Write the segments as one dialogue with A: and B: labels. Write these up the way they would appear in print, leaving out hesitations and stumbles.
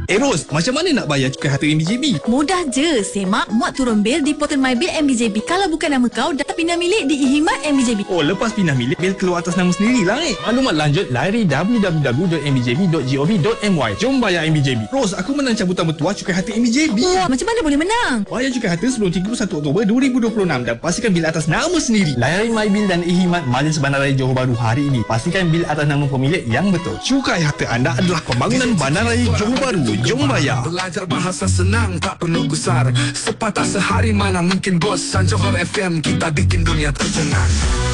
A: Ros, macam mana nak bayar cukai harta MBJB?
B: Mudah je. Semak, muat turun bil di portal MyBill MBJB. Kalau bukan nama kau, dah pindah milik di e-Himat MBJB.
A: Oh, lepas pindah milik, bil keluar atas nama sendiri lah Maklumat lanjut, layari www.mbjb.gov.my. Jom bayar MBJB. Ros, aku menang cabutan bertuah cukai harta MBJB.
B: Wah, macam mana boleh menang?
A: Bayar cukai harta sebelum 31 Oktober 2026 dan pastikan bil atas nama sendiri. Layari MyBill dan e-Himat Majlis Bandaraya Johor Bahru hari ini. Pastikan bil atas nama pemilik yang betul. Cukai harta anda adalah pembangunan Bandaraya Johor Bahru. Jom bayar.
C: Belajar bahasa senang, tak perlu gusar. Sepatah sehari mana mungkin bosan. Johor FM, kita bikin dunia tercengang.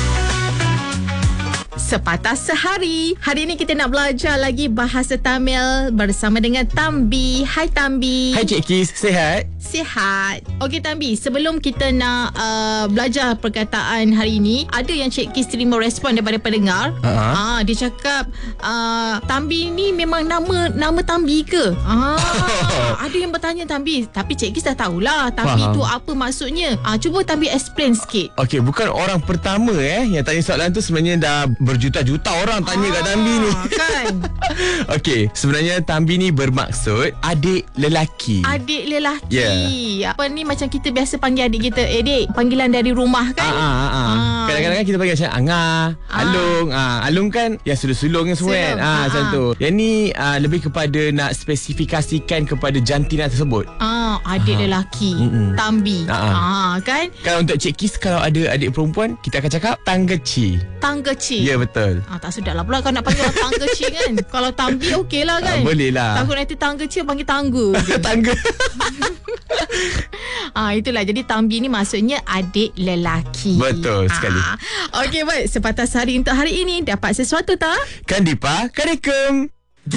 D: Sepatah sehari. Hari ini kita nak belajar lagi bahasa Tamil bersama dengan Thambi. Hai Thambi.
E: Hai Cik Kis, sihat?
D: Sihat. Okey Thambi, sebelum kita nak belajar perkataan hari ini, ada yang Cik Kis terima respon daripada pendengar. Dia cakap Thambi ni memang nama Thambi ke? Ada yang bertanya Thambi, tapi Cik Kis dah tahulah Thambi tu apa maksudnya. Cuba Thambi explain sikit.
E: Okey, bukan orang pertama yang tanya soalan tu. Sebenarnya dah berjuta-juta orang tanya kat Thambi ni. Kan? Okey, sebenarnya Thambi ni bermaksud adik lelaki.
D: Adik lelaki. Apa ni macam kita biasa panggil adik kita, Dek, panggilan dari rumah kan?
E: Kadang-kadang kan kita panggil macam Angah, Alung. Alung kan yang sulung-sulung yang semua kan. Macam tu. Yang ni lebih kepada nak spesifikasikan kepada jantina tersebut.
D: Adik lelaki, Thambi. Kan?
E: Kalau untuk Cik Kis, kalau ada adik perempuan, kita akan cakap Tanggeci.
D: Tanggeci.
E: Ya, betul.
D: Tak sedap lah pula kalau nak panggil Tanggeci kan. Kalau Thambi okey lah kan.
E: Boleh lah.
D: Takut nanti Tanggeci panggil tangga.
E: Tangga.
D: Itulah. Jadi Thambi ni maksudnya adik lelaki.
E: Betul sekali.
D: Okey, baik. Sepatah sehari untuk hari ini. Dapat sesuatu tak?
E: Kan Dipa, Karikum.